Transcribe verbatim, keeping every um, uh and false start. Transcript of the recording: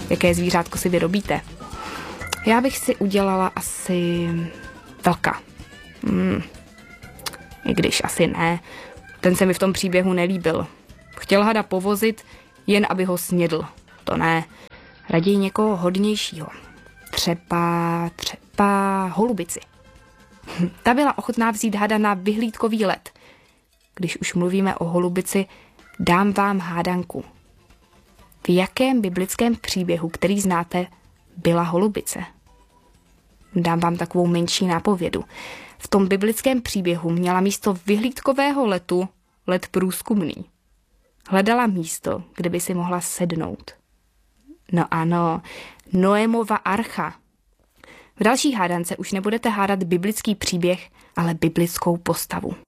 Jaké zvířátko si vyrobíte? Já bych si udělala asi vlka. Hmm. I když asi ne. Ten se mi v tom příběhu nelíbil. Chtěl hada povozit, jen aby ho snědl. To ne. Raději někoho hodnějšího. Třeba, třeba holubici. Ta byla ochotná vzít hada na vyhlídkový let. Když už mluvíme o holubici, dám vám hádanku. V jakém biblickém příběhu, který znáte, byla holubice? Dám vám takovou menší nápovědu. V tom biblickém příběhu měla místo vyhlídkového letu let průzkumný. Hledala místo, kde by si mohla sednout. No ano, Noémova archa. V další hádance už nebudete hádat biblický příběh, ale biblickou postavu.